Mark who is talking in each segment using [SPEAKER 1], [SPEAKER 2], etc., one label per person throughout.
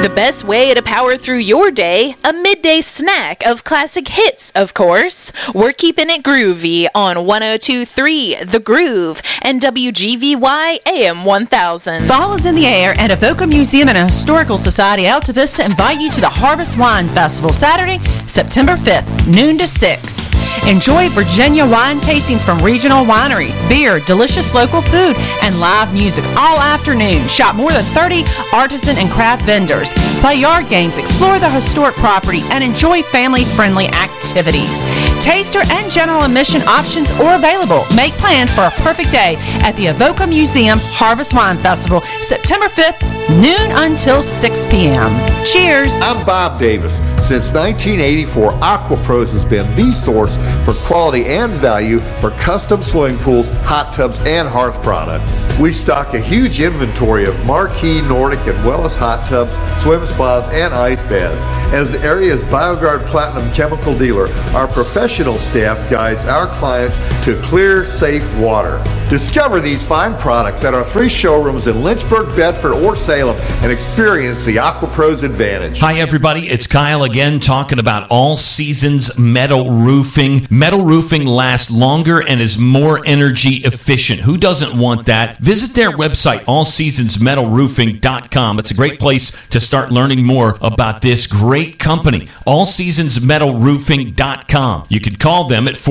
[SPEAKER 1] The best way to power through your day, a midday snack of classic hits, of course. We're keeping it groovy on 102.3 The Groove and WGVY AM 1000.
[SPEAKER 2] Fall is in the air, and Avoca Museum and Historical Society Alta Vista invite you to the Harvest Wine Festival Saturday, September 5th, noon to 6. Enjoy Virginia wine tastings from regional wineries, beer, delicious local food, and live music all afternoon. Shop more than 30 artisan and craft vendors. Play yard games, explore the historic property, and enjoy family-friendly activities. Taster and general admission options are available. Make plans for a perfect day at the Avoca Museum Harvest Wine Festival, September 5th, noon until 6 p.m. Cheers!
[SPEAKER 3] I'm Bob Davis. Since 1984, AquaPros has been the source for quality and value for custom swimming pools, hot tubs, and hearth products. We stock a huge inventory of marquee Nordic and Wellness hot tubs, swim spas, and ice baths. As the area's BioGuard Platinum chemical dealer, our professional staff guides our clients to clear, safe water. Discover these fine products at our 3 showrooms in Lynchburg, Bedford, or Salem and experience the AquaPros advantage.
[SPEAKER 4] Hi, everybody. It's Kyle again talking about All Seasons Metal Roofing. Metal roofing lasts longer and is more energy efficient. Who doesn't want that? Visit their website, allseasonsmetalroofing.com. It's a great place to start learning more about this great company, allseasonsmetalroofing.com. You can call them at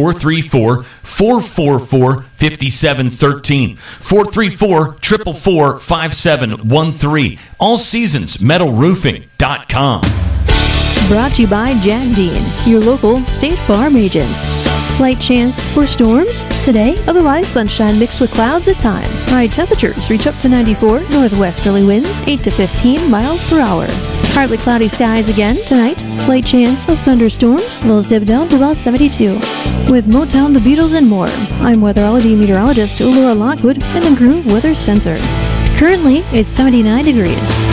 [SPEAKER 4] 434-444-5713. 434-444-5713. allseasonsmetalroofing.com.
[SPEAKER 5] Brought to you by Jack Dean, your local State Farm agent. Slight chance for storms today, otherwise sunshine mixed with clouds at times. High temperatures reach up to 94, northwesterly winds 8 to 15 miles per hour. Partly cloudy skies again tonight. Slight chance of thunderstorms. Lows dip down to about 72. With Motown, the Beatles, and more, I'm weatherology meteorologist Laura Lockwood in the Groove Weather Center. Currently, it's 79 degrees.